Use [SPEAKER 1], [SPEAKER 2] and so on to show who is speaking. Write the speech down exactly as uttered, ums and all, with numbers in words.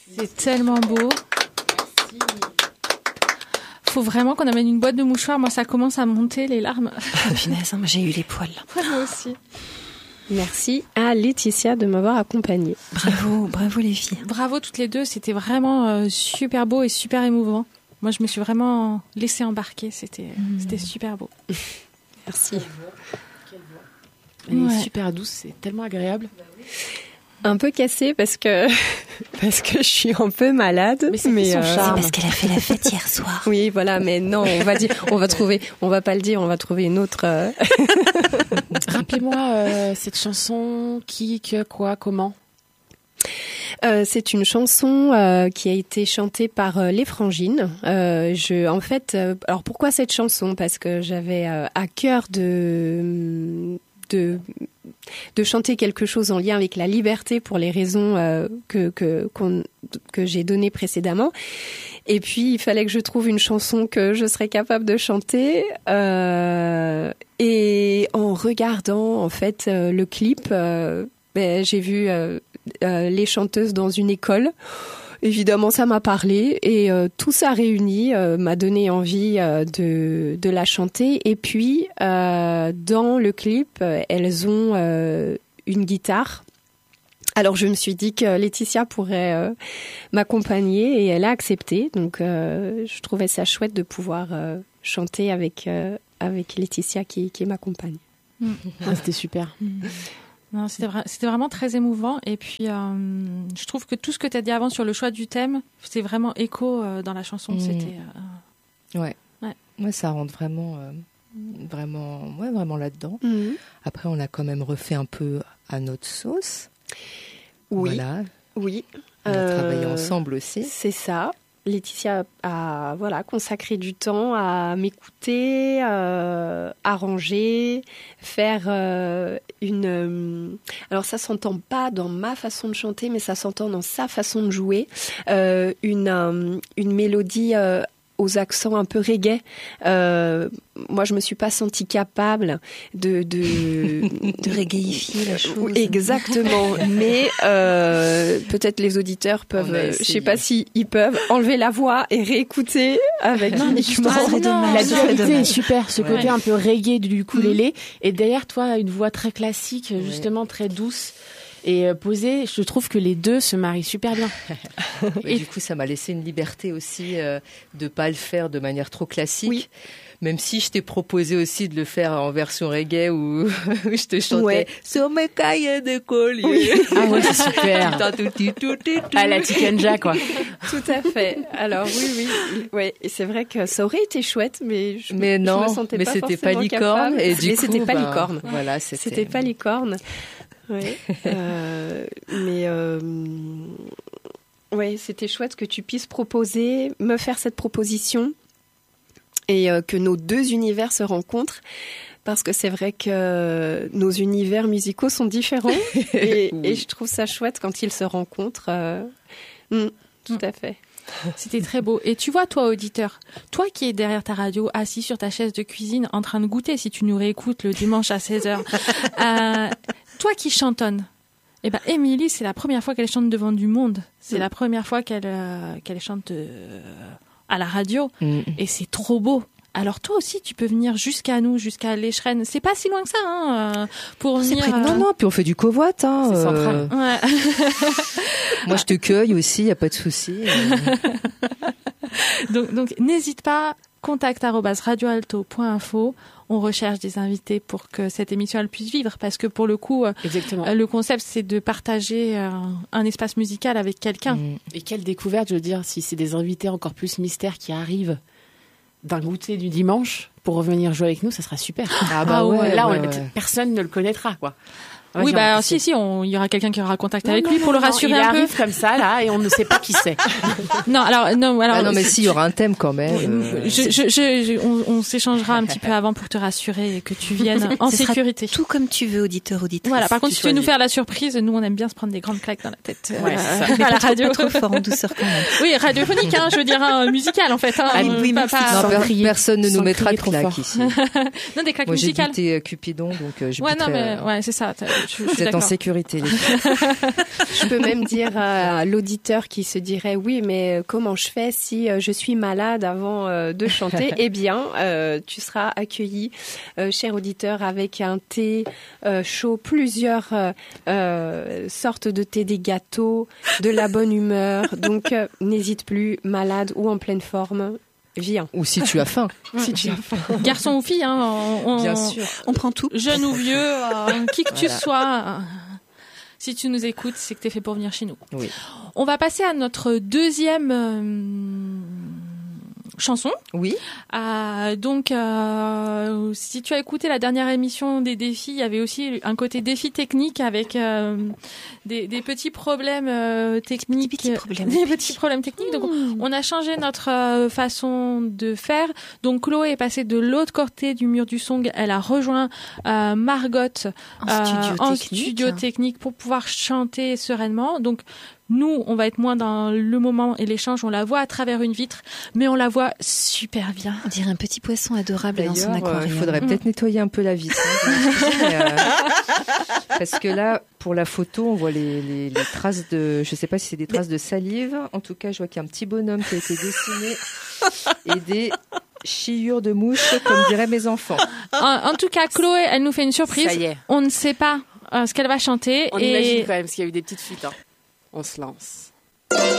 [SPEAKER 1] C'est tellement beau. Merci. Faut vraiment qu'on amène une boîte de mouchoirs. Moi, ça commence à monter les larmes.
[SPEAKER 2] Ah, punaise, hein, j'ai eu les poils.
[SPEAKER 1] Moi aussi.
[SPEAKER 3] Merci à Laetitia de m'avoir accompagnée.
[SPEAKER 2] Bravo, bravo les filles.
[SPEAKER 1] Bravo toutes les deux. C'était vraiment euh, super beau et super émouvant. Moi, je me suis vraiment laissée embarquer. C'était, mmh. c'était super beau.
[SPEAKER 3] Merci.
[SPEAKER 4] Elle
[SPEAKER 1] Ouais.
[SPEAKER 4] est super douce, c'est tellement agréable.
[SPEAKER 3] Un peu cassée parce que parce que je suis un peu malade.
[SPEAKER 4] Mais c'est mais son
[SPEAKER 2] euh,
[SPEAKER 4] charme.
[SPEAKER 2] C'est parce qu'elle a fait la fête hier soir.
[SPEAKER 3] Oui, voilà, mais non, on va dire, on va trouver, on va pas le dire, on va trouver une autre. Euh...
[SPEAKER 4] Rappelez-moi euh, cette chanson, qui, que, quoi, comment.
[SPEAKER 3] Euh, c'est une chanson euh, qui a été chantée par euh, les Frangines. Euh, je, en fait, euh, alors pourquoi cette chanson ? Parce que j'avais euh, à cœur de de de chanter quelque chose en lien avec la liberté pour les raisons euh, que que qu'on, que j'ai données précédemment. Et puis il fallait que je trouve une chanson que je serais capable de chanter. Euh, et en regardant en fait euh, le clip, euh, ben, j'ai vu euh, euh, les chanteuses dans une école. Évidemment, ça m'a parlé et euh, tout ça réuni euh, m'a donné envie euh, de de la chanter. Et puis euh, dans le clip, euh, elles ont euh, une guitare. Alors je me suis dit que Laetitia pourrait euh, m'accompagner et elle a accepté. Donc euh, je trouvais ça chouette de pouvoir euh, chanter avec euh, avec Laetitia qui qui m'accompagne.
[SPEAKER 4] Mmh. Ah, c'était super. Mmh.
[SPEAKER 1] Non, c'était, vra- c'était vraiment très émouvant. Et puis, euh, je trouve que tout ce que tu as dit avant sur le choix du thème, c'est vraiment écho euh, dans la chanson. Mmh. C'était,
[SPEAKER 5] euh... ouais.
[SPEAKER 1] ouais.
[SPEAKER 5] Ouais, ça rentre vraiment, euh, vraiment, ouais, vraiment là-dedans.
[SPEAKER 3] Mmh.
[SPEAKER 5] Après, on a quand même refait un peu à notre sauce.
[SPEAKER 3] Oui.
[SPEAKER 5] Voilà.
[SPEAKER 3] Oui.
[SPEAKER 5] On a
[SPEAKER 3] euh,
[SPEAKER 5] travaillé ensemble aussi.
[SPEAKER 3] C'est ça. Laetitia a voilà consacré du temps à m'écouter, euh, arranger, faire euh, une. Euh, alors ça s'entend pas dans ma façon de chanter, mais ça s'entend dans sa façon de jouer. Euh, une euh, une mélodie. Euh, aux accents un peu reggae. Euh, moi, je me suis pas sentie capable de de,
[SPEAKER 2] de reggaeifier la chose.
[SPEAKER 3] Exactement. Mais euh, peut-être les auditeurs peuvent, euh, je sais pas si ils peuvent enlever la voix et réécouter avec
[SPEAKER 4] non,
[SPEAKER 3] uniquement.
[SPEAKER 4] mais
[SPEAKER 2] dommage,
[SPEAKER 4] la dualité est super. Ce
[SPEAKER 5] ouais.
[SPEAKER 4] côté un peu reggae du ukulélé et derrière toi une voix très classique, justement ouais. très douce. Et posé, je trouve que les deux se marient super bien.
[SPEAKER 5] Et, et du coup, ça m'a laissé une liberté aussi euh, de pas le faire de manière trop classique.
[SPEAKER 3] Oui.
[SPEAKER 5] Même si je t'ai proposé aussi de le faire en version reggae où je te chantais
[SPEAKER 3] ouais.
[SPEAKER 5] sur mes cahiers de collier.
[SPEAKER 4] Oui. Ah ouais, c'est super. À la Tikenja, quoi.
[SPEAKER 3] Tout à fait. Alors oui, oui, ouais. Et c'est vrai que ça aurait été chouette, mais je,
[SPEAKER 5] mais non,
[SPEAKER 3] je me sentais
[SPEAKER 5] mais
[SPEAKER 3] pas
[SPEAKER 5] c'était
[SPEAKER 3] forcément
[SPEAKER 5] pas licorne.
[SPEAKER 3] capable.
[SPEAKER 5] Et du
[SPEAKER 3] mais
[SPEAKER 5] coup,
[SPEAKER 3] c'était pas
[SPEAKER 5] ben,
[SPEAKER 3] licorne.
[SPEAKER 5] Voilà, c'était.
[SPEAKER 3] C'était pas licorne. Ouais. euh, mais euh, ouais, c'était chouette que tu puisses proposer, me faire cette proposition et euh, que nos deux univers se rencontrent. Parce que c'est vrai que nos univers musicaux sont différents et, oui. et je trouve ça chouette quand ils se rencontrent. Euh, mm, tout à fait.
[SPEAKER 1] C'était très beau. Et tu vois, toi, auditeur, toi qui es derrière ta radio, assis sur ta chaise de cuisine, en train de goûter, si tu nous réécoutes le dimanche à seize heures, euh, toi qui chantonnes, eh ben, Émilie, c'est la première fois qu'elle chante devant du monde. C'est mmh. la première fois qu'elle, euh, qu'elle chante euh, à la radio. Mmh. Et c'est trop beau. Alors toi aussi, tu peux venir jusqu'à nous, jusqu'à l'Écheren. C'est pas si loin que ça, hein, pour
[SPEAKER 5] c'est
[SPEAKER 1] venir.
[SPEAKER 5] Près de... Non, non. Puis on fait du covoit, hein.
[SPEAKER 4] C'est
[SPEAKER 5] euh...
[SPEAKER 4] central.
[SPEAKER 1] Ouais.
[SPEAKER 5] Moi, je te cueille aussi, y a pas de souci.
[SPEAKER 1] donc, donc, n'hésite pas. Contact arobase radioalto point info. On recherche des invités pour que cette émission elle puisse vivre, parce que pour le coup,
[SPEAKER 4] Exactement.
[SPEAKER 1] le concept c'est de partager un, un espace musical avec quelqu'un.
[SPEAKER 4] Mmh. Et quelle découverte, je veux dire, si c'est des invités encore plus mystères qui arrivent d'un goûter du dimanche pour revenir jouer avec nous, ça sera super.
[SPEAKER 5] Ah bah ouais,
[SPEAKER 4] là,
[SPEAKER 5] ouais,
[SPEAKER 4] on,
[SPEAKER 5] ouais.
[SPEAKER 4] personne ne le connaîtra, quoi.
[SPEAKER 1] Ouais, oui, bah si, si, il y aura quelqu'un qui aura contact non, avec
[SPEAKER 4] non,
[SPEAKER 1] lui
[SPEAKER 4] non,
[SPEAKER 1] pour
[SPEAKER 4] non,
[SPEAKER 1] le rassurer
[SPEAKER 4] il
[SPEAKER 1] un peu.
[SPEAKER 4] Il arrive comme ça, là, et on ne sait pas qui c'est.
[SPEAKER 1] non, alors, non, alors.
[SPEAKER 5] Ah non, mais si, il y aura un thème quand même.
[SPEAKER 1] Euh, je, je, je, je, on, on s'échangera un petit peu avant pour te rassurer et que tu viennes en
[SPEAKER 2] Ce
[SPEAKER 1] sécurité.
[SPEAKER 2] Tout comme tu veux, auditeur, auditrice.
[SPEAKER 1] Voilà, par contre,
[SPEAKER 2] tu
[SPEAKER 1] si tu veux nous faire la surprise, nous, on aime bien se prendre des grandes claques dans la tête.
[SPEAKER 4] Ouais,
[SPEAKER 1] euh,
[SPEAKER 4] c'est ça.
[SPEAKER 1] à la radio.
[SPEAKER 2] Pas trop fort, en douceur quand même.
[SPEAKER 1] Oui, radiophonique, hein, je veux dire, hein, musical, en fait. Hein,
[SPEAKER 2] ah, oui,
[SPEAKER 1] pas, pas,
[SPEAKER 5] non, per- personne ne nous mettra de
[SPEAKER 4] claques
[SPEAKER 5] claques ici.
[SPEAKER 1] Non, des claques
[SPEAKER 5] Moi,
[SPEAKER 1] musicales.
[SPEAKER 5] Moi, j'ai goûté Cupidon, donc euh, je
[SPEAKER 1] Ouais,
[SPEAKER 5] buterai,
[SPEAKER 1] non, mais,
[SPEAKER 5] euh...
[SPEAKER 1] ouais, c'est ça. je
[SPEAKER 5] Vous
[SPEAKER 1] suis
[SPEAKER 5] êtes en
[SPEAKER 1] d'accord.
[SPEAKER 5] sécurité, les filles.
[SPEAKER 3] Je peux même dire à l'auditeur qui se dirait oui, mais comment je fais si je suis malade avant de chanter? Eh bien, euh, tu seras accueilli, euh, cher auditeur, avec un thé euh, chaud, plusieurs euh, euh, sortes de thé, des gâteaux, de la bonne humeur. Donc, euh, n'hésite plus, malade ou en pleine forme. Viens.
[SPEAKER 5] Ou si tu as faim.
[SPEAKER 3] Si tu as faim.
[SPEAKER 1] Garçon ou fille, hein, on, on-
[SPEAKER 5] Bien sûr.
[SPEAKER 2] On prend tout.
[SPEAKER 1] jeune ou vieux, euh, qui que tu
[SPEAKER 5] Voilà.
[SPEAKER 1] sois, euh, si tu nous écoutes, c'est que t'es fait pour venir chez nous.
[SPEAKER 5] Oui.
[SPEAKER 1] On va passer à notre deuxième euh, chanson.
[SPEAKER 5] Oui.
[SPEAKER 1] Ah, donc, euh, si tu as écouté la dernière émission des défis, il y avait aussi un côté défi technique avec euh, des, des petits problèmes euh, techniques.
[SPEAKER 2] petits problèmes.
[SPEAKER 1] Des petits problèmes techniques. Donc, on a changé notre euh, façon de faire. Donc, Chloé est passée de l'autre côté du mur du son. Elle a rejoint euh, Margot
[SPEAKER 2] En
[SPEAKER 1] euh,
[SPEAKER 2] studio
[SPEAKER 1] en
[SPEAKER 2] technique.
[SPEAKER 1] studio technique pour pouvoir chanter sereinement. Donc, nous, on va être moins dans le moment et l'échange. On la voit à travers une vitre, mais on la voit super bien.
[SPEAKER 2] On dirait un petit poisson adorable dans son
[SPEAKER 5] D'ailleurs, euh,
[SPEAKER 2] aquarium.
[SPEAKER 5] il faudrait peut-être nettoyer un peu la vitre. hein, vous excusez, mais, euh, parce que là, pour la photo, on voit les, les, les traces de... Je ne sais pas si c'est des traces de salive. En tout cas, je vois qu'il y a un petit bonhomme qui a été dessiné et des chiures de mouches, comme diraient mes enfants.
[SPEAKER 1] En, en tout cas, Chloé, elle nous fait une surprise.
[SPEAKER 4] Ça y est.
[SPEAKER 1] On ne sait pas euh, ce qu'elle va chanter.
[SPEAKER 4] On
[SPEAKER 1] et
[SPEAKER 4] imagine quand même, parce qu'il y a eu des petites fuites. Hein. On se lance.